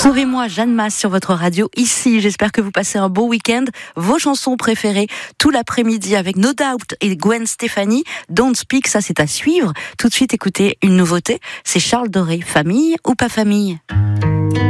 Sauvez-moi, Jeanne Masse sur votre radio ici. J'espère que vous passez un beau week-end. Vos chansons préférées tout l'après-midi avec No Doubt et Gwen Stefani. Don't Speak, ça c'est à suivre. Tout de suite, écoutez une nouveauté. C'est Charles Doré. Famille ou pas famille?